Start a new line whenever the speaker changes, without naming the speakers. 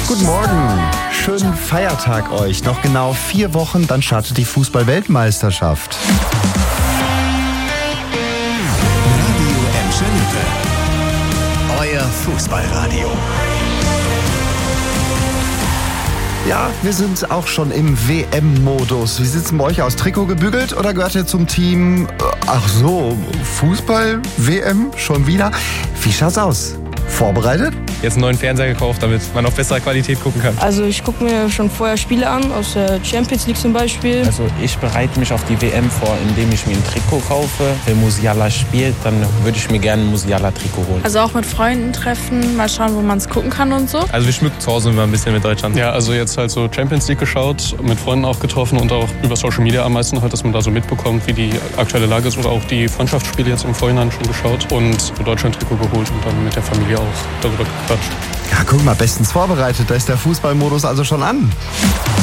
Guten Morgen, schönen Feiertag euch. Noch genau 4 Wochen, dann startet die Fußball-Weltmeisterschaft.
Radio Emschalippe. Euer Fußballradio.
Ja, wir sind auch schon im WM-Modus. Wie sieht's bei euch aus? Trikot gebügelt oder gehört ihr zum Team? Ach so, Fußball, WM, schon wieder? Wie schaut's aus? Vorbereitet?
Jetzt einen neuen Fernseher gekauft, damit man auf bessere Qualität gucken kann.
Also ich gucke mir schon vorher Spiele an, aus der Champions League zum Beispiel.
Also ich bereite mich auf die WM vor, indem ich mir ein Trikot kaufe. Wenn Musiala spielt, dann würde ich mir gerne ein Musiala-Trikot holen.
Also auch mit Freunden treffen, mal schauen, wo man es gucken kann und so.
Also wir schmücken zu Hause immer ein bisschen mit Deutschland.
Ja, also jetzt halt so Champions League geschaut, mit Freunden auch getroffen und auch über Social Media am meisten halt, dass man da so mitbekommt, wie die aktuelle Lage ist, oder auch die Freundschaftsspiele jetzt im Vorhinein schon geschaut und so Deutschland-Trikot geholt und dann mit der Familie auch darüber gequatscht.
Ja, guck mal, bestens vorbereitet. Da ist der Fußballmodus also schon an.